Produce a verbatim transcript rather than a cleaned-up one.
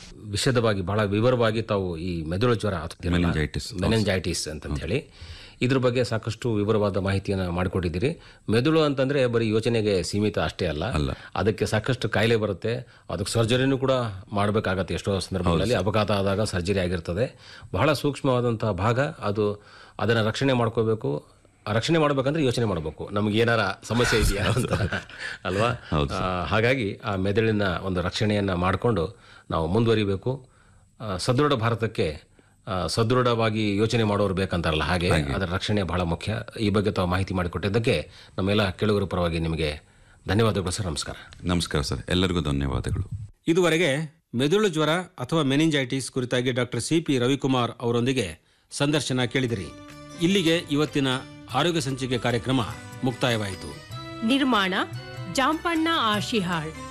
ವಿಶದವಾಗಿ ಬಹಳ ವಿವರವಾಗಿ ತಾವು ಈ ಮೆದುಳು ಜ್ವರ Meningitis. ಮೆನೆಂಜೈಟಿಸ್ ಅಂತ ಹೇಳಿ ಇದ್ರ ಬಗ್ಗೆ ಸಾಕಷ್ಟು ವಿವರವಾದ ಮಾಹಿತಿಯನ್ನು ಮಾಡಿಕೊಟ್ಟಿದ್ದೀರಿ. ಮೆದುಳು ಅಂತಂದ್ರೆ ಬರೀ ಯೋಚನೆಗೆ ಸೀಮಿತ ಅಷ್ಟೇ ಅಲ್ಲ, ಅದಕ್ಕೆ ಸಾಕಷ್ಟು ಕಾಯಿಲೆ ಬರುತ್ತೆ. ಅದಕ್ಕೆ ಸರ್ಜರಿನೂ ಕೂಡ ಮಾಡಬೇಕಾಗತ್ತೆ. ಎಷ್ಟೋ ಸಂದರ್ಭಗಳಲ್ಲಿ ಅಪಘಾತ ಆದಾಗ ಸರ್ಜರಿ ಆಗಿರ್ತದೆ. ಬಹಳ ಸೂಕ್ಷ್ಮವಾದಂತಹ ಭಾಗ ಅದು. ಅದನ್ನು ರಕ್ಷಣೆ ಮಾಡ್ಕೋಬೇಕು. ರಕ್ಷಣೆ ಮಾಡಬೇಕಂದ್ರೆ ಯೋಚನೆ ಮಾಡಬೇಕು, ನಮ್ಗೆ ಏನಾರ ಸಮಸ್ಯೆ ಇದೆಯಾ ಅಂತ ಅಲ್ವಾ. ಹಾಗಾಗಿ ಆ ಮೆದುಳಿನ ಒಂದು ರಕ್ಷಣೆಯನ್ನ ಮಾಡಿಕೊಂಡು ನಾವು ಮುಂದುವರಿಬೇಕು. ಸದೃಢ ಭಾರತಕ್ಕೆ ಸದೃಢವಾಗಿ ಯೋಚನೆ ಮಾಡೋರು ಬೇಕಂತಾರಲ್ಲ, ಹಾಗೆ ಅದರ ರಕ್ಷಣೆ ಬಹಳ ಮುಖ್ಯ. ಈ ಬಗ್ಗೆ ತಾವು ಮಾಹಿತಿ ಮಾಡಿಕೊಟ್ಟಿದ್ದಕ್ಕೆ ನಮ್ಮೆಲ್ಲ ಕೇಳುಗರ ಪರವಾಗಿ ನಿಮಗೆ ಧನ್ಯವಾದಗಳು ಸರ್. ನಮಸ್ಕಾರ. ನಮಸ್ಕಾರ ಸರ್, ಎಲ್ಲರಿಗೂ ಧನ್ಯವಾದಗಳು. ಇದುವರೆಗೆ ಮೆದುಳು ಜ್ವರ ಅಥವಾ ಮೆನಿಂಜೈಟಿಸ್ ಕುರಿತಾಗಿ ಡಾಕ್ಟರ್ ಸಿ ಪಿ ರವಿಕುಮಾರ್ ಅವರೊಂದಿಗೆ ಸಂದರ್ಶನ ಕೇಳಿದಿರಿ. ಇಲ್ಲಿಗೆ ಇವತ್ತಿನ ಆರೋಗ್ಯ ಸಂಚಿಕೆ ಕಾರ್ಯಕ್ರಮ ಮುಕ್ತಾಯವಾಯಿತು. ನಿರ್ಮಾಣ ಜಾಂಪಣ್ಣ ಆಶಿಹಾಳ್.